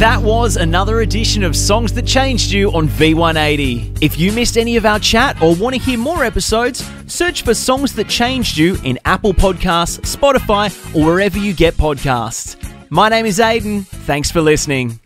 That was another edition of Songs That Changed You on V180. If you missed any of our chat or want to hear more episodes, search for Songs That Changed You in Apple Podcasts, Spotify, or wherever you get podcasts. My name is Aidan. Thanks for listening.